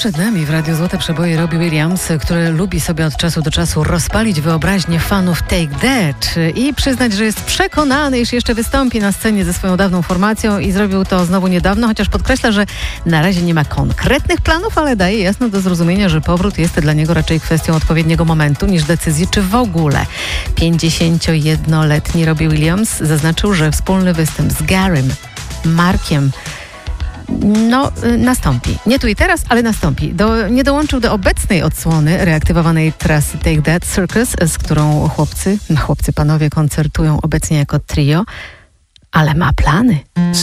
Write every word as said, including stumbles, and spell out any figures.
Przed nami w Radiu Złote Przeboje Robbie Williams, który lubi sobie od czasu do czasu rozpalić wyobraźnię fanów Take That i przyznać, że jest przekonany, iż jeszcze wystąpi na scenie ze swoją dawną formacją i zrobił to znowu niedawno, chociaż podkreśla, że na razie nie ma konkretnych planów, ale daje jasno do zrozumienia, że powrót jest dla niego raczej kwestią odpowiedniego momentu niż decyzji, czy w ogóle. pięćdziesięciojednoletni Robbie Williams zaznaczył, że wspólny występ z Garym, Markiem No, y, nastąpi. Nie tu i teraz, ale nastąpi. Do, nie dołączył do obecnej odsłony reaktywowanej trasy Take That Circus, z którą chłopcy, chłopcy panowie koncertują obecnie jako trio, ale ma plany.